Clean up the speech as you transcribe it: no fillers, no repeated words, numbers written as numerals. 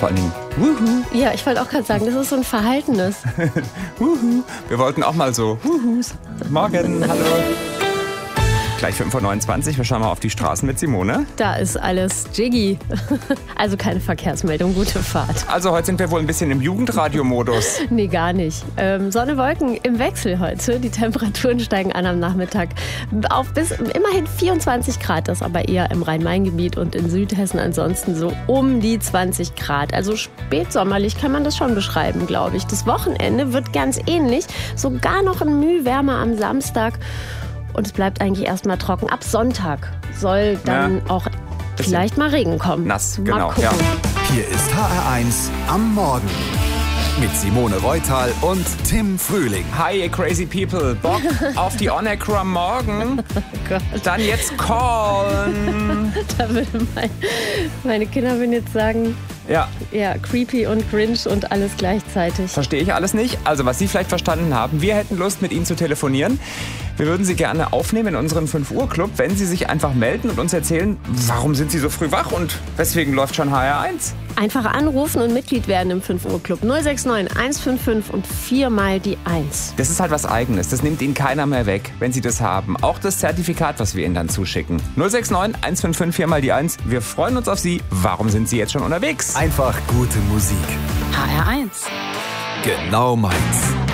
Vor allen Dingen, wuhu. Ja, ich wollte auch gerade sagen, das ist so ein Verhaltenes. Wuhu. Wir wollten auch mal so Wuhus. Morgen, hallo. Gleich 5.29 Uhr, wir schauen mal auf die Straßen mit Simone. Da ist alles jiggy. Also keine Verkehrsmeldung, gute Fahrt. Also heute sind wir wohl ein bisschen im Jugendradio-Modus. Nee, gar nicht. Sonne, Wolken im Wechsel heute. Die Temperaturen steigen an am Nachmittag auf bis immerhin 24 Grad. Das aber eher im Rhein-Main-Gebiet und in Südhessen ansonsten so um die 20 Grad. Also spätsommerlich kann man das schon beschreiben, glaube ich. Das Wochenende wird ganz ähnlich. Sogar noch ein Mühe wärmer am Samstag. Und es bleibt eigentlich erstmal trocken. Ab Sonntag soll dann auch vielleicht mal Regen kommen. Nass, mal genau. gucken. Ja. Hier ist HR1 am Morgen. Mit Simone Reutal und Tim Frühling. Hi, ihr crazy people. Bock auf die On-Air-Crew am Morgen? Oh Gott. Dann jetzt callen. Da würde meine Kinder würden jetzt sagen, Ja, ja, creepy und cringe und alles gleichzeitig. verstehe ich alles nicht. Also was Sie vielleicht verstanden haben, wir hätten Lust, mit Ihnen zu telefonieren. Wir würden Sie gerne aufnehmen in unseren 5 Uhr Club, wenn Sie sich einfach melden und uns erzählen, warum sind Sie so früh wach und weswegen läuft schon HR1? Einfach anrufen und Mitglied werden im 5 Uhr Club. 069 155 und 4 mal die 1. Das ist halt was Eigenes. Das nimmt Ihnen keiner mehr weg, wenn Sie das haben. Auch das Zertifikat, was wir Ihnen dann zuschicken. 069 155 4 mal die 1. Wir freuen uns auf Sie. Warum sind Sie jetzt schon unterwegs? Einfach gute Musik. HR1. Genau meins.